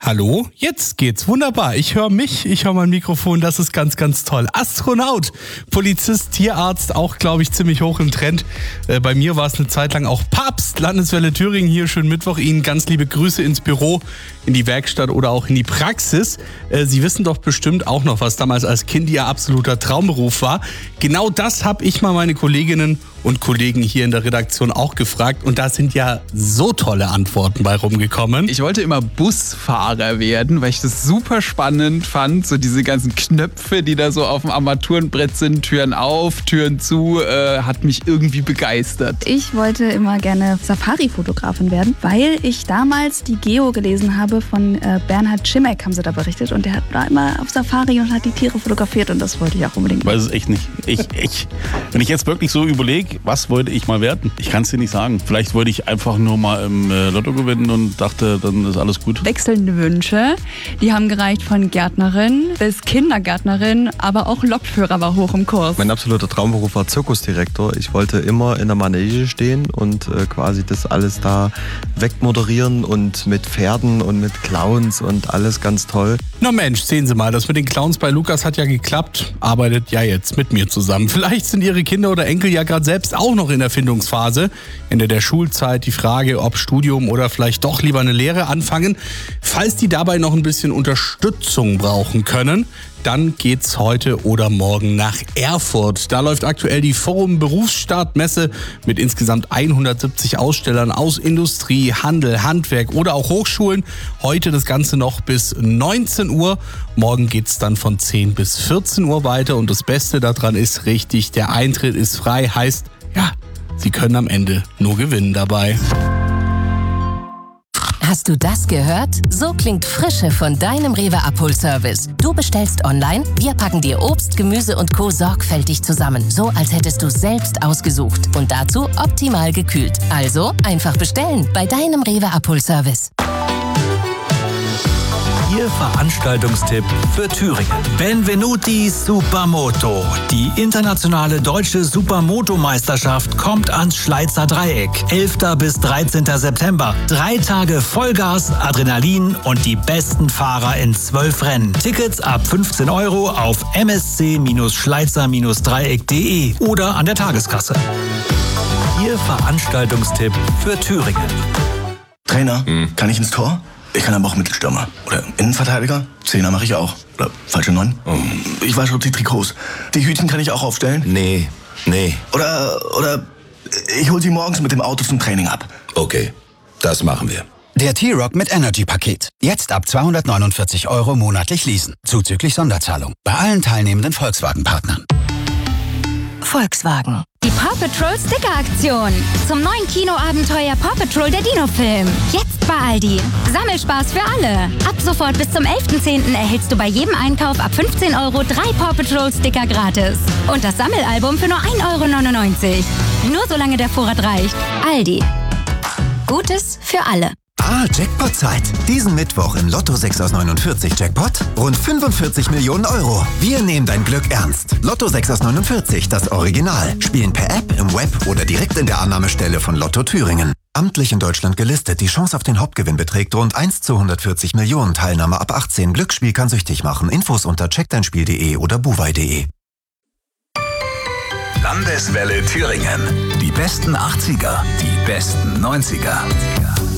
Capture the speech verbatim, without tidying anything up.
Hallo, jetzt geht's wunderbar. Ich höre mich, ich höre mein Mikrofon, das ist ganz, ganz toll. Astronaut, Polizist, Tierarzt, auch, glaube ich, ziemlich hoch im Trend. Äh, bei mir war es eine Zeit lang auch Papst, Landeswelle Thüringen, hier schönen Mittwoch. Ihnen ganz liebe Grüße ins Büro, in die Werkstatt oder auch in die Praxis. Äh, Sie wissen doch bestimmt auch noch, was damals als Kind Ihr absoluter Traumberuf war. Genau das habe ich mal meine Kolleginnen und Kollegen hier in der Redaktion auch gefragt. Und da sind ja so tolle Antworten bei rumgekommen. Ich wollte immer Busfahrer werden, weil ich das super spannend fand. So diese ganzen Knöpfe, die da so auf dem Armaturenbrett sind. Türen auf, Türen zu, äh, hat mich irgendwie begeistert. Ich wollte immer gerne Safari-Fotografin werden, weil ich damals die Geo gelesen habe von äh, Bernhard Schimek, haben sie da berichtet. Und der hat da immer auf Safari und hat die Tiere fotografiert. Und das wollte ich auch unbedingt. Ich weiß es echt nicht. Ich, ich, wenn ich jetzt wirklich so überlege, was wollte ich mal werden? Ich kann es dir nicht sagen. Vielleicht wollte ich einfach nur mal im äh, Lotto gewinnen und dachte, dann ist alles gut. Wechselnde Wünsche, die haben gereicht von Gärtnerin bis Kindergärtnerin, aber auch Lokführer war hoch im Kurs. Mein absoluter Traumberuf war Zirkusdirektor. Ich wollte immer in der Manege stehen und äh, quasi das alles da wegmoderieren und mit Pferden und mit Clowns und alles ganz toll. Na Mensch, sehen Sie mal, das mit den Clowns bei Lukas hat ja geklappt. Arbeitet ja jetzt mit mir zusammen. Vielleicht sind Ihre Kinder oder Enkel ja gerade selbst auch noch in der Findungsphase. Ende der Schulzeit die Frage, ob Studium oder vielleicht doch lieber eine Lehre anfangen. Falls die dabei noch ein bisschen Unterstützung brauchen können, dann geht's heute oder morgen nach Erfurt. Da läuft aktuell die Forum Berufsstartmesse mit insgesamt hundertsiebzig Ausstellern aus Industrie, Handel, Handwerk oder auch Hochschulen. Heute das Ganze noch bis neunzehn Uhr. Morgen geht's dann von zehn bis vierzehn Uhr weiter. Und das Beste daran ist richtig, der Eintritt ist frei. Heißt, ja, Sie können am Ende nur gewinnen dabei. Hast du das gehört? So klingt Frische von deinem Rewe Abholservice. Du bestellst online, wir packen dir Obst, Gemüse und Co. sorgfältig zusammen. So, als hättest du selbst ausgesucht. Und dazu optimal gekühlt. Also einfach bestellen bei deinem Rewe Abholservice. Ihr Veranstaltungstipp für Thüringen. Benvenuti Supermoto. Die internationale deutsche Supermoto-Meisterschaft kommt ans Schleizer Dreieck. elfter bis dreizehnter September. Drei Tage Vollgas, Adrenalin und die besten Fahrer in zwölf Rennen. Tickets ab fünfzehn Euro auf m s c schleizer dreieck punkt de oder an der Tageskasse. Ihr Veranstaltungstipp für Thüringen. Trainer, hm. kann ich ins Tor? Ich kann aber auch Mittelstürmer. Oder Innenverteidiger. Zehner mache ich auch. Oder falsche Neun. Oh. Ich wasche auch die Trikots. Die Hütchen kann ich auch aufstellen. Nee, nee. Oder, oder ich hole sie morgens mit dem Auto zum Training ab. Okay, das machen wir. Der T-Rock mit Energy-Paket. Jetzt ab zweihundertneunundvierzig Euro monatlich leasen. Zuzüglich Sonderzahlung. Bei allen teilnehmenden Volkswagen-Partnern. Volkswagen. Die Paw Patrol Sticker-Aktion. Zum neuen Kinoabenteuer Paw Patrol der Dino-Film. Jetzt bei Aldi. Sammelspaß für alle. Ab sofort bis zum elften zehnten erhältst du bei jedem Einkauf ab fünfzehn Euro drei Paw Patrol Sticker gratis. Und das Sammelalbum für nur ein Euro neunundneunzig. Nur solange der Vorrat reicht. Aldi. Gutes für alle. Ah, Jackpot-Zeit. Diesen Mittwoch im Lotto sechs aus neunundvierzig Jackpot rund fünfundvierzig Millionen Euro. Wir nehmen dein Glück ernst. Lotto sechs aus neunundvierzig, das Original. Spielen per App, im Web oder direkt in der Annahmestelle von Lotto Thüringen. Amtlich in Deutschland gelistet. Die Chance auf den Hauptgewinn beträgt rund eins zu hundertvierzig Millionen. Teilnahme ab achtzehn. Glücksspiel kann süchtig machen. Infos unter check dein spiel punkt de oder buwei punkt de. Landeswelle Thüringen. Die besten achtziger, die besten neunziger.